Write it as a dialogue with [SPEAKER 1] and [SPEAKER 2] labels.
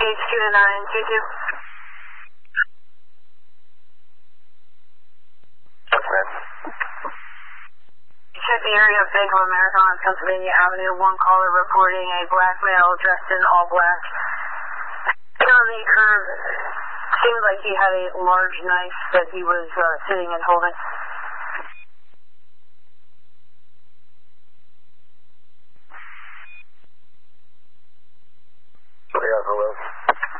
[SPEAKER 1] HQ to 922. Check the area of Bank of America on Pennsylvania Avenue. One caller reporting a black male dressed in all black. On the curb, seemed like he had a large knife that he was sitting and holding.
[SPEAKER 2] Hello.